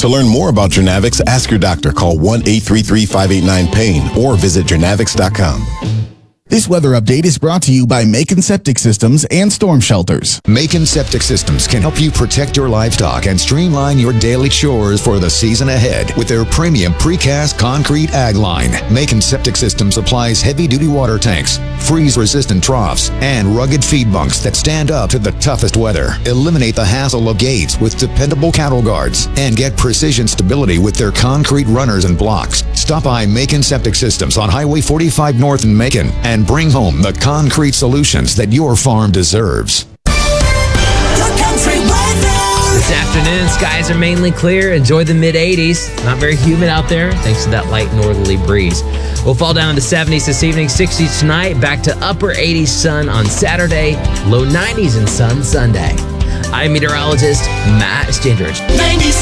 To learn more about Jernavix, ask your doctor. Call 1-833-589-PAIN or visit jernavix.com. This weather update is brought to you by Macon Septic Systems and Storm Shelters. Macon Septic Systems can help you protect your livestock and streamline your daily chores for the season ahead with their premium precast concrete ag line. Macon Septic Systems applies heavy-duty water tanks, freeze-resistant troughs, and rugged feed bunks that stand up to the toughest weather. Eliminate the hassle of gates with dependable cattle guards and get precision stability with their concrete runners and blocks. Stop by Macon Septic Systems on Highway 45 North in Macon and bring home the concrete solutions that your farm deserves. This afternoon, skies are mainly clear. Enjoy the mid-80s. Not very humid out there thanks to that light northerly breeze. We'll fall down to the 70s this evening, 60s tonight, back to upper 80s sun on Saturday, low 90s and sun Sunday. I'm meteorologist Matt Stindridge. 96.